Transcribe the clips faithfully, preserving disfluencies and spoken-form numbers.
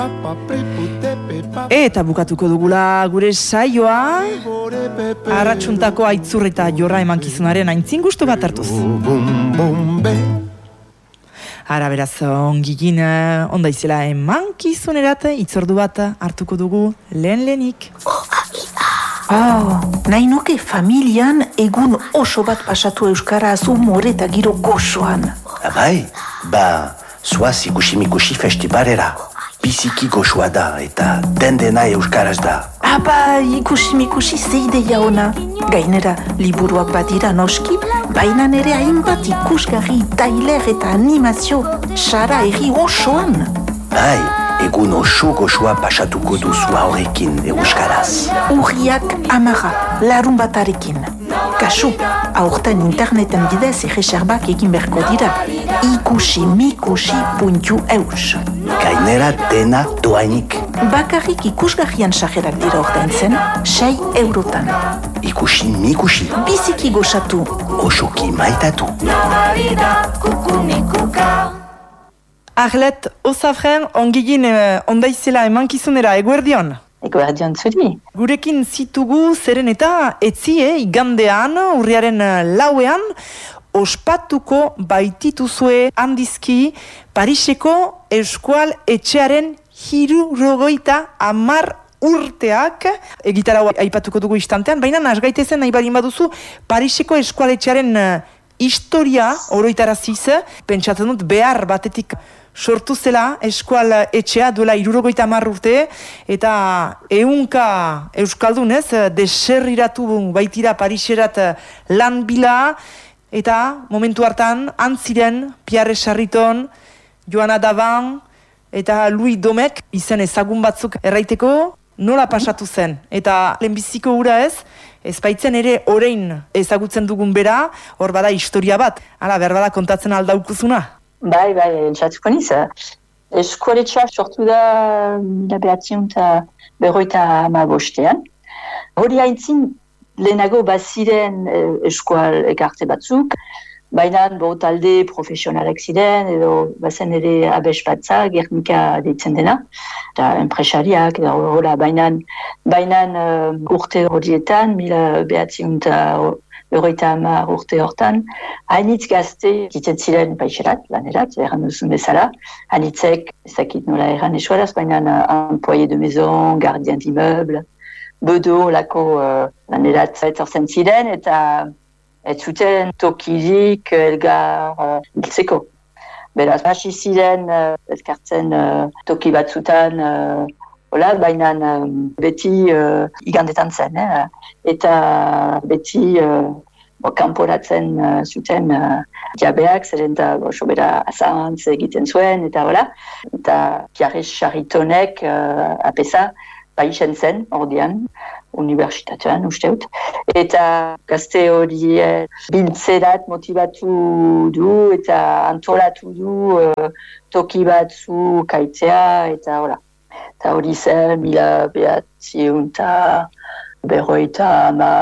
Eta bukatuko dugula gure saioa arratsuntako aitzur eta jorra emankizunaren aintzin gustu bat hartuz. Ara beraz, ongigin onda izela emankizunerat itzordu bat hartuko dugu lehen lehenik. Oh, nahi nuke familian egun oso bat pasatu euskaraz humor eta giro goxoan. Abai, ba, zoaz ikusi-mikusi festivalera. Biziki goxoa da eta dendena euskaraz da. Aba, ikusi-mikusi zeideia ona. Gainera, liburuak badira noski, baina nere hainbat ikusgarri, tailer eta animazio, sara egi osoan. Bai, egun oso goxoa pasatuko duzu horrekin euskaraz. Urriak amara, larun batarekin. Kasu, aurten interneten bidez erreserbak egin berko dira. Ikusi-mikusi puntu eus. Gainera dena doainik. Bakarrik ikusgarrian sajerak dira ordaintzen, sei eurotan. Ikusi-mikusi. Biziki goxatu. Osoki maitatu. Arlet, osafren, ongigin eh, ondaizela emankizunera, eguerdion? Eguerdion zuri. Gurekin zitugu zeren eta etzie igandean, urriaren lauean, ospatuko baitituzue handizki Pariseko eskual etxearen hirurogeita hamar urteak, egitarau aipatuko dugu istantean, baina nasgaitezen nahi balin baduzu Pariseko eskual etxearen historia oroitaraziz, pentsatzen dut behar batetik sortu zela eskual etxea duela hirurogeita hamar urte eta ehunka euskaldunez deserriratu baitira Pariserat lan bila eta momentu hartan antziren Pierre Charriton, Joana Davan eta Louis Domek izen ezagun batzuk erraiteko nola pasatu zen eta lehenbiziko hura ez ez baitzen ere orain ezagutzen dugun bera, hor bada historia bat, hala berbada kontatzen aldaukuzuna. Bai, bai, entzatuko niz. Eskoletxea sortu da mila behatziun eta berroita hama bostean. Hori haintzin lehenago baziren eskual ekarte batzuk, baina bo talde profesionalek ziren, edo bazen ere abes batza, Gernika deitzen dena, eta enpresariak, eta hola, baina uh, urte horietan, mila behatziun eta berroita hamar urte hortan, hainitz gazte ditzen ziren paixerat, lanerat, erran duzun bezala, hainitzek, ezakit nola erran esuaraz, baina employé de maison, gardien d'immeuble, bedo, lako uh, lanerat etorzen ziren, eta ez zuten tokirik elgar uh, biltzeko. Beraz, hasi ziren uh, ezkartzen uh, toki batzutan, uh, hola, baina um, beti uh, igandetan zen, eh? Eta beti uh, kanporatzen uh, zuten uh, jabeak, zeren eta sobera azantz egiten zuen, eta hola. Eta Pierre Charritonek uh, apesa paixen zen, ordean, universitatean, usteut. Eta gazte hori eh, biltzerat motivatu du eta antolatu du uh, toki batzu kaitzea, eta hola. Eta hori zen, mila behatziun eta berroita ama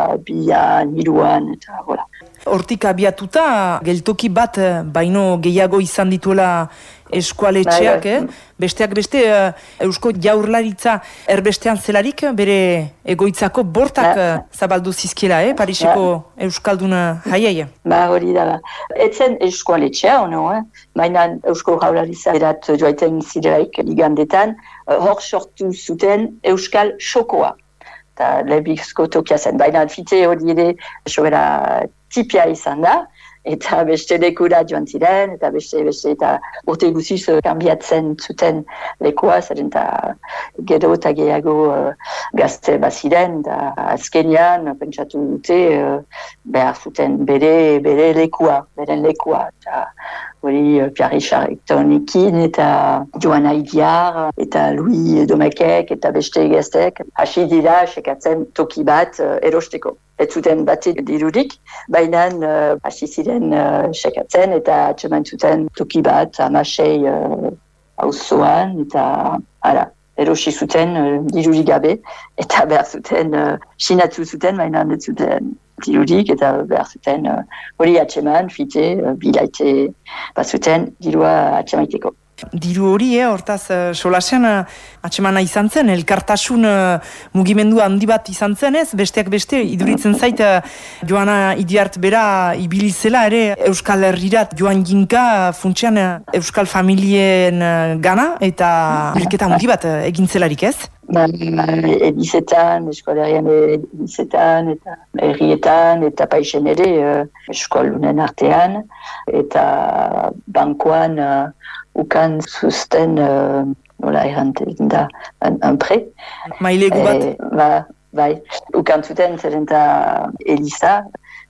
bian, hiruan, eta hola. Hortik abiatuta, geltoki bat baino gehiago izan dituela eskualetxeak, eh? Besteak beste, Eusko Jaurlaritza erbestean zelarik, bere egoitzako bortak ba, zabaldu zizkiela, eh? Pariseko ba, Euskaldun jaiei. Ba, hori da. Etzen eskualetxea, ono, eh? Baina Eusko Jaurlaritza erat joaiten zidelaik ligandetan, hor sortu zuten Euskal Xokoa. Eta lebizko tokia zen. Baina fite hori ere, sobera tipia izan da, eta beste lekura joan ziren, eta beste, beste, eta urte guziz kanbiatzen zuten lekua, zeren eta gero eta gehiago uh, gazte baziren, eta azkenian pentsatu dute uh, behar zuten bere, bere lekua, beren lekua, eta hori uh, Pierre Charritonekin, eta Joana Idiar, eta Louis Domekek, eta beste gaztek, hasi dira sekatzen toki bat uh, erosteko. Ez zuten batik dirurik, baina uh, hasi ziren uh, sekatzen eta atxeman zuten toki bat amasei auzoan uh, eta ara, erosi zuten uh, dirurik gabe eta behar zuten uh, sinatu zuten, baina ez zuten dirurik eta behar zuten uh, hori atxeman, fite, uh, bilaite bat zuten dirua atxemaiteko. Diru hori, eh, hortaz, uh, solasean uh, atxemana izan zen, elkartasun uh, mugimendu handi bat izan zen ez, besteak beste, iduritzen zait uh, Joana Idiart bera ibilizela ere Euskal Herrirat joan ginka funtsean uh, Euskal familien uh, gana eta bilketa handi bat uh, egin zelarik ez? Ba, edizetan, eskolarian edizetan, eta herrietan, eta paixen ere, uh, eskolunen artean, eta bankoan uh, ukan zuzten, uh, nola errantzen da, un pre. Mailegu bat? E, ba, bai, ukan zuten zeren eta Eliza,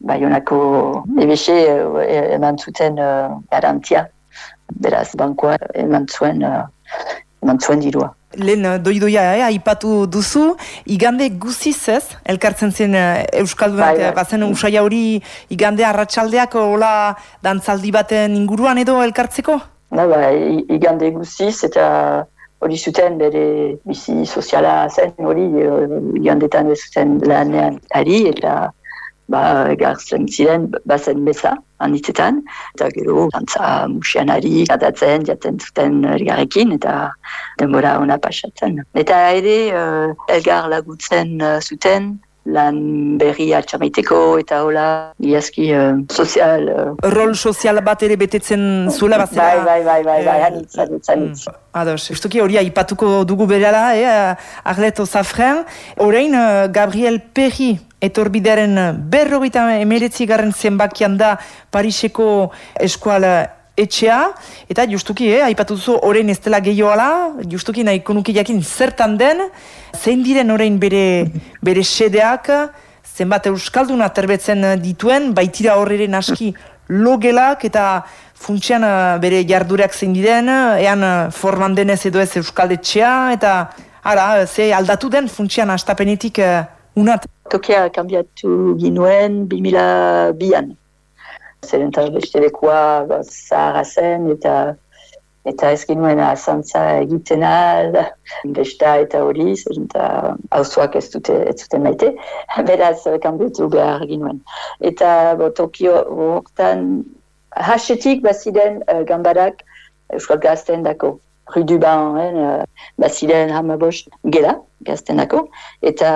Baionako ebese uh, eman zuten uh, garantia. Beraz, bankoa eman zuen, uh, eman zuen dirua. Lehen doidoia, eh, aipatu duzu, igande guziz ez, elkartzen zen uh, Euskaldunak, bai, bai. Bazen usaia hori igande arratsaldeak hola dantzaldi baten inguruan edo elkartzeko? Ba, ba, igande guziz eta hori zuten bere bizi soziala zen hori, igandetan zuten lanean ari eta ba, gartzen ziren, bazen beza, handitzetan, eta gero, dantza musianari, katatzen, jaten zuten elgarrekin, eta denbora ona pasatzen. Eta ere, uh, elgar lagutzen uh, zuten, lan berri atxamaiteko, eta hola, giazki uh, sozial... Uh, Rol sozial bat ere betetzen zuela bazera? Bai, bai, bai, bai, bai, hanitz, hanitz, hanitz. Ados, estuki hori aipatuko dugu berala, eh, Arlet Osafren, orain uh, Gabriel Perri, etorbidearen berrogeita emeretzi garren zenbakian da Pariseko eskuala etxea, eta justuki, eh, aipatu duzu orain ez dela gehioala, justuki nahiko nuke jakin zertan den, zein diren orain bere, bere sedeak, zenbat euskalduna terbetzen dituen, baitira horreren aski logelak eta funtsean bere jardurak zein diren, ean forman denez edo ez euskaldetxea, eta ara, ze aldatu den funtsean astapenetik unat. Tokia kambiatu ginuen bi mila bian. Zeren eta bestelekoa zaharra zen eta eta ez ginuen azantza egiten al, besta eta hori, zeren eta hauzoak ez dute, ez dute maite, beraz kambiatu behar ginuen. Eta bo, Tokio hortan hasetik baziren uh, gambarak Euskal Gazten dako. Rue du Ban, eh, baziren hamabost gela, gazten dako, eta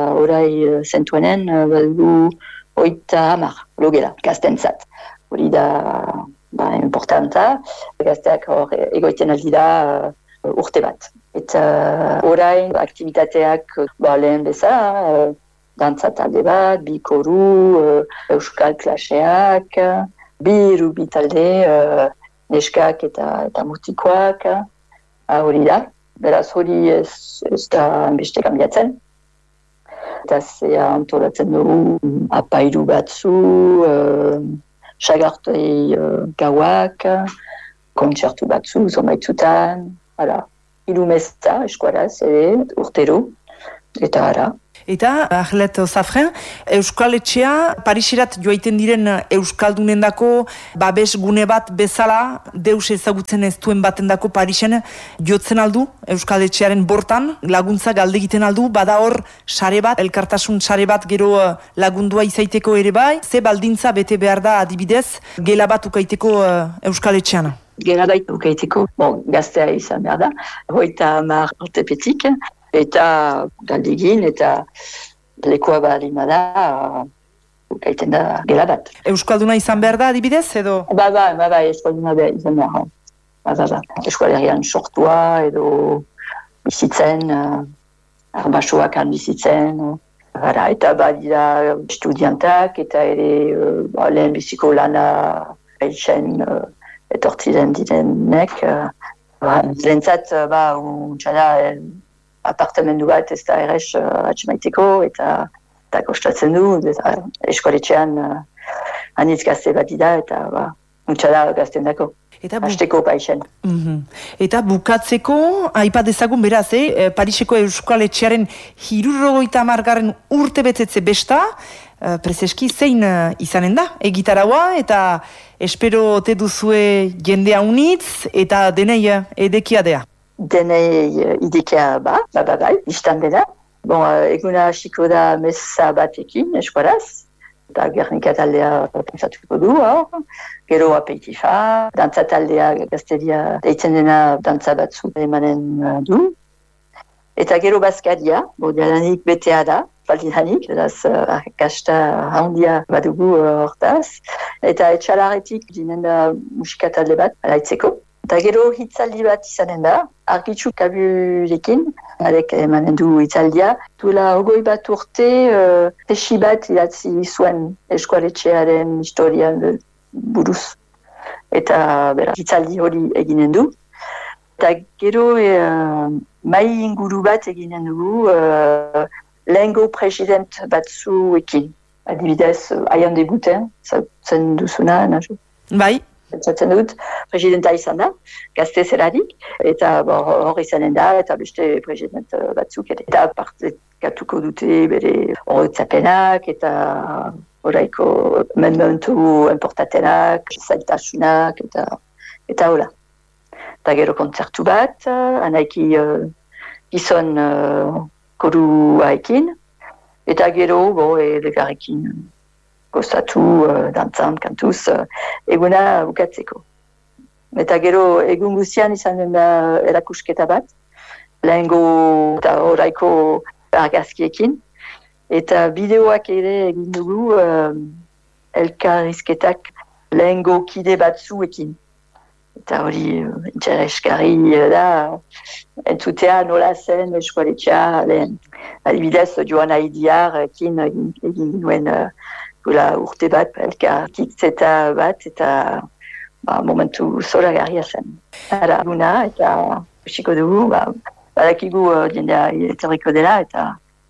orai zentuenen badugu oita hamar logela, gazten zat. Hori da, ba, importanta, gazteak hor egoiten aldi da uh, urte bat. Eta orain aktivitateak ba, lehen beza, uh, dantza talde bat, bi koru, uh, euskal klaseak, bi rubi talde, uh, neskak eta, eta mutikoak, hori da, beraz hori ez, ez da beste kambiatzen. Eta zea antolatzen dugu apairu batzu, uh, sagartoi uh, gauak, kontzertu batzu, zonbaitzutan, hala, ilumezta eskuaraz, ere, urtero, eta ara. Eta, Arlet Osafren, Euskaletxea, Parisirat joaiten diren Euskaldunendako babes gune bat bezala, deus ezagutzen ez duen batendako Parisen jotzen aldu, Euskaletxearen bortan, laguntza galde egiten aldu, bada hor sare bat, elkartasun sare bat gero lagundua izaiteko ere bai, ze baldintza bete behar da adibidez, gela bat ukaiteko Euskaletxean. Gela bat ukaiteko, bon, gaztea izan behar da, hoita hamar urtepetik, eta galdegin, eta lekoa balima da, ukaiten da gela bat. Euskalduna izan behar da, adibidez, edo? Ba, ba, ba, ba, euskalduna behar izan behar. Ba, ba, ba. Eskualerian sortua, edo bizitzen, uh, arbasoak han bizitzen, uh, eta badira estudiantak, eta ere uh, ba, lehen biziko lana eixen uh, etortziren direnek. Uh, ba, lehentzat, uh, ba, untxala, apartamendu bat ez da errez uh, atxemaiteko eta, eta kostatzen du, eta eskoletxean uh, anitz gazte bat dira eta ba, untxala gazten dako. Hasteko paixen. Mm-hmm. Eta bukatzeko, aipa dezagun beraz, eh? Pariseko Euskaletxearen hirurrogeita hamargarren urte betetze besta, uh, prezeski zein uh, izanen da, egitaraua, eta espero ote duzue jendea unitz, eta denei uh, edekia dea. Denei uh, idekia ba, ba, ba, ba, iztan dena. Bon, uh, eguna hasiko da meza batekin, eskuaraz, Eta Gernika taldea pentsatuko du, hor. Gero apeitifa, dantza taldea gazteria deitzen dena dantza batzu emanen du. Eta gero bazkaria, bodialanik betea da, faldidanik, edaz kasta handia badugu hortaz. Eta etxalaretik dinen da musika talde bat, alaitzeko. Eta gero hitzaldi bat izanen da, argitxu kaburekin, alek emanen du hitzaldia. Duela ogoi bat urte, uh, tesi bat idatzi zuen eskualetxearen historian buruz. Eta bera, hitzaldi hori eginen du. Eta gero uh, mai inguru bat eginen dugu uh, lehengo president batzuekin. Adibidez, aian debuten, zen duzuna, nazo? Bai. Zaten dut, presidenta izan da, gazte zelarik, eta hor izanen da, eta beste president batzuk ere. Eta partekatuko dute bere horretzapenak, eta oraiko menmentu importatenak, zaitasunak, eta eta hola. Eta gero kontzertu bat, anaiki uh, gizon uh, koruaekin, eta gero, bo, elegarrekin gozatu, uh, dantzan, kantuz, uh, eguna bukatzeko. Eta gero egun guztian izan den da erakusketa bat, lehengo eta oraiko argazkiekin, eta bideoak ere egin dugu uh, elkarrizketak lehengo kide batzuekin. Eta hori uh, interesgarri da, entzutea nola zen eskualetxea lehen. Adibidez, Joana Idiar ekin egin, egin nuen uh, Gula urte bat, elkarkitzeta bat, eta ba, momentu zoragarria zen. Hala, guna, eta usiko dugu, ba, badakigu uh, jendea etorriko dela, eta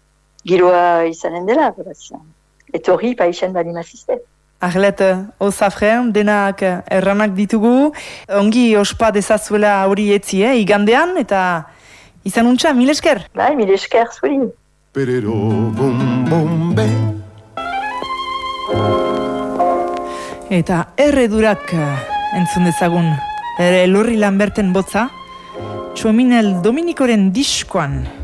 giroa izanen dela, beraz. Etorri paixen bali mazizte. Arlet, Osafren, denak erranak ditugu, ongi ospa dezazuela hori etzi, eh, igandean, eta izan untxa, mil esker? Bai, mil esker, zuri. Perero, bum, bum, be. Eta erredurak entzun dezagun, ere Lorri Lamberten botza, Txominel Dominikoren diskoan.